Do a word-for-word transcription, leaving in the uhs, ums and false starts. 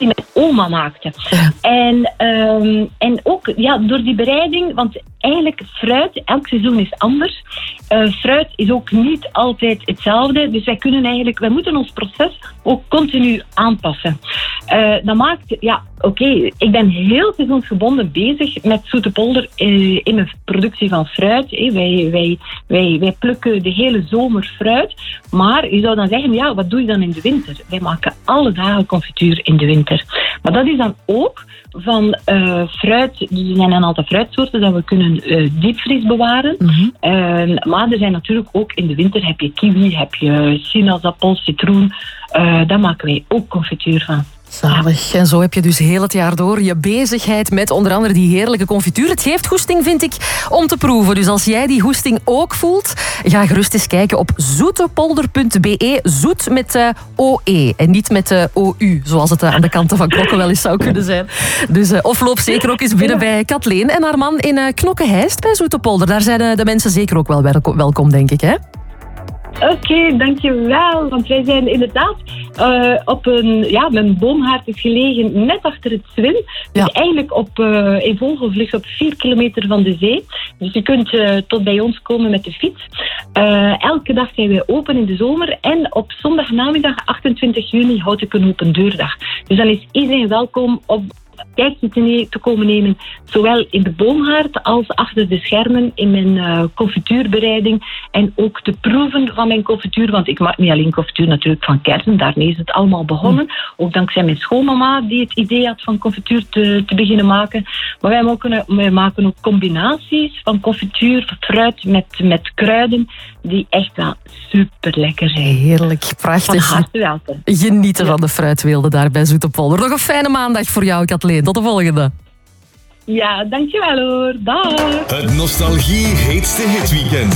die mijn oma maakte. Ja. En, um, en ook ja, door die bereiding, want eigenlijk fruit, elk seizoen is anders. Uh, fruit is ook niet altijd hetzelfde. Dus wij kunnen eigenlijk, wij moeten ons proces ook continu aanpassen. Uh, dat maakt, ja, oké, okay, ik ben heel seizoensgebonden bezig met Zoete Polder uh, in mijn productie van fruit. Hey, wij, wij, wij, wij plukken de hele zomer fruit. Maar je zou dan zeggen, ja, wat doe je dan in de winter? Wij maken alle dagen confituur in de winter. Maar dat is dan ook van uh, fruit, er zijn een aantal fruitsoorten dat we kunnen uh, diepvries bewaren. Mm-hmm. Uh, maar er zijn natuurlijk ook in de winter heb je kiwi, heb je sinaasappel, citroen. Uh, daar maken wij ook confituur van. Zalig. En zo heb je dus heel het jaar door je bezigheid met onder andere die heerlijke confituur. Het geeft goesting, vind ik, om te proeven. Dus als jij die goesting ook voelt, ga gerust eens kijken op zoetepolder punt be. Zoet met uh, O E en niet met uh, O U, zoals het uh, aan de kanten van Knokke wel eens zou kunnen zijn. Dus, uh, of loop zeker ook eens binnen bij Kathleen en haar man in uh, Knokke-Heist bij Zoetepolder. Daar zijn uh, de mensen zeker ook wel welkom, denk ik, hè? Oké, okay, dankjewel. Want wij zijn inderdaad uh, op een... Ja, mijn boomhaard is gelegen net achter het Zwin. Dus ja. eigenlijk op, uh, in Vogelvlucht op vier kilometer van de zee. Dus je kunt uh, tot bij ons komen met de fiets. Uh, elke dag zijn wij open in de zomer. En op zondagnamiddag achtentwintig juni houd ik een open deurdag. Dus dan is iedereen welkom op... kijkje te, ne- te komen nemen, zowel in de boomhaard als achter de schermen in mijn uh, confituurbereiding en ook te proeven van mijn confituur, want ik maak niet alleen confituur natuurlijk van kersen, daarmee is het allemaal begonnen, mm. ook dankzij mijn schoonmama die het idee had van confituur te, te beginnen maken, maar wij maken, wij maken ook combinaties van confituur, fruit met, met kruiden, die echt wel super lekker zijn. Heerlijk, prachtig. Van harte welkom. Genieten ja. van de fruitweelde daar bij Zoetepolder. Nog een fijne maandag voor jou, Kathleen. Tot de volgende. Ja, dankjewel hoor. Dag. Het Nostalgie heetste hitweekend.